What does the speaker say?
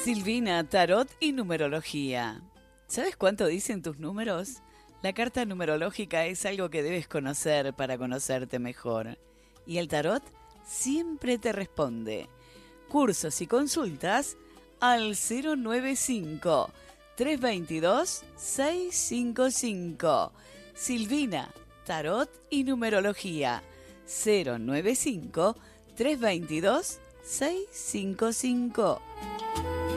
Silvina, tarot y numerología. ¿Sabes cuánto dicen tus números? La carta numerológica es algo que debes conocer para conocerte mejor. Y el tarot siempre te responde. Cursos y consultas al 095 322 655. Silvina, tarot y numerología. 095 322 655.